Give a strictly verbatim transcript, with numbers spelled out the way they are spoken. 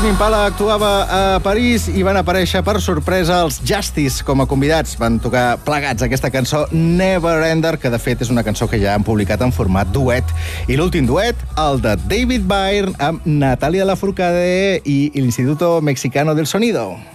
Tame Impala actuava a París i van aparèixer per sorpresa els Justice com a convidats. Van tocar plegats aquesta cançó Never Ender, que de fet és una cançó que ja han publicat en format duet. I l'últim duet, el de David Byrne amb Natalia Lafourcade i l'Instituto Mexicano del Sonido.